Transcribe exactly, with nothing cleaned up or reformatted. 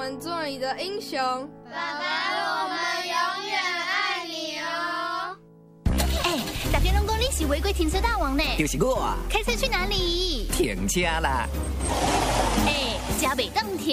们做你的英雄。 爸爸，我们永远爱你哦。 哎，大家拢讲你是违规停车大王呢？ 就是我啊！ 开车去哪里？ 停车啦！ 哎，加北当停。